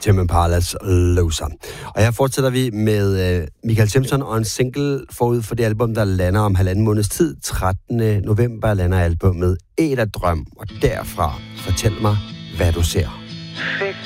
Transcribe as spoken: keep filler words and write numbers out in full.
Tame Impalas Loser. Og her fortsætter vi med uh, Michael Simpson og en single forud for det album, der lander om halvanden måneds tid. trettende november lander albumet Et af drøm. Og derfra fortæl mig, hvad du ser.